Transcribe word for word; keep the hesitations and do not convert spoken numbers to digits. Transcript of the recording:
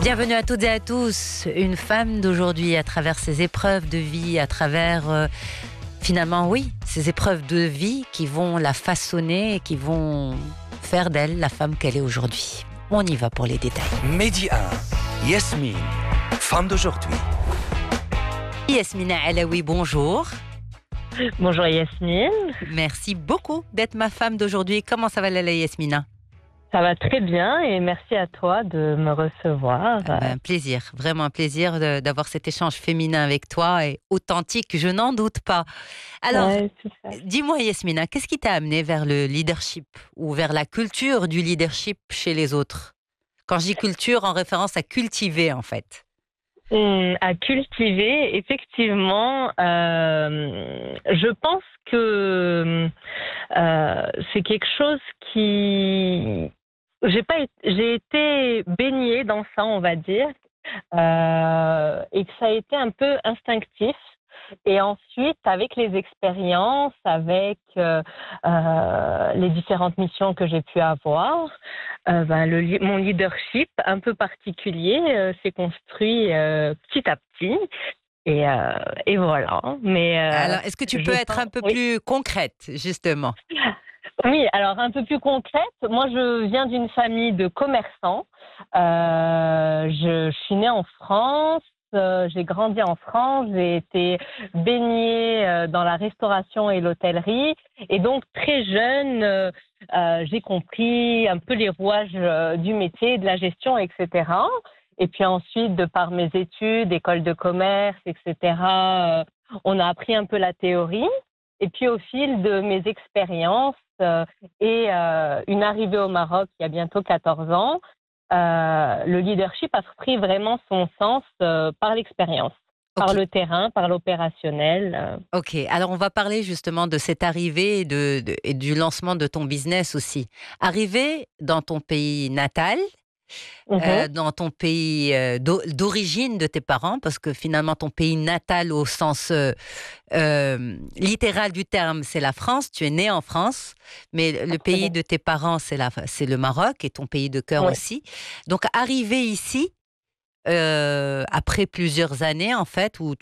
Bienvenue à toutes et à tous. Une femme d'aujourd'hui, à travers ses épreuves de vie, à travers, euh, finalement, oui, ces épreuves de vie qui vont la façonner et qui vont faire d'elle la femme qu'elle est aujourd'hui. On y va pour les détails. Midi un, Yasmine, femme d'aujourd'hui. Yasmina Alaoui, bonjour. Bonjour Yasmine. Merci beaucoup d'être ma femme d'aujourd'hui. Comment ça va, Lala Yasmina? Ça va très bien et merci à toi de me recevoir. Ah ben, un plaisir, vraiment un plaisir de, d'avoir cet échange féminin avec toi et authentique, je n'en doute pas. Alors, Ouais, c'est ça. dis-moi Yasmina, qu'est-ce qui t'a amené vers le leadership ou vers la culture du leadership chez les autres? Quand je dis culture, en référence à cultiver en fait. Hum, à cultiver, effectivement, euh, je pense que euh, c'est quelque chose qui... J'ai pas, été- j'ai été baignée dans ça, on va dire, euh, et que ça a été un peu instinctif. Et ensuite, avec les expériences, avec euh, euh, les différentes missions que j'ai pu avoir, euh, ben, le, li- mon leadership un peu particulier euh, s'est construit euh, petit à petit. Et, euh, et voilà. Mais euh, Alors, est-ce que tu je peux être pense- un peu oui. plus concrète, justement? Oui, alors un peu plus concrète, moi je viens d'une famille de commerçants. Euh, je, je suis née en France, euh, j'ai grandi en France, j'ai été baignée euh, dans la restauration et l'hôtellerie. Et donc très jeune, euh, euh, j'ai compris un peu les rouages euh, du métier, de la gestion, et cetera. Et puis ensuite, de par mes études, école de commerce, et cetera, euh, on a appris un peu la théorie. Et puis au fil de mes expériences euh, et euh, une arrivée au Maroc il y a bientôt quatorze ans, euh, le leadership a pris vraiment son sens euh, par l'expérience, par Ok. le terrain, par l'opérationnel. euh. Ok, alors on va parler justement de cette arrivée et, de, de- et du lancement de ton business aussi. Arriver dans ton pays natal, Mhm. euh, dans ton pays euh, d'o- d'origine de tes parents, parce que finalement ton pays natal au sens euh, euh, littéral du terme, c'est la France, tu es né en France, mais le pays Absolument. de tes parents, c'est la, c'est le Maroc et ton pays de cœur Oui. aussi. Donc arriver ici, euh, après plusieurs années en fait, où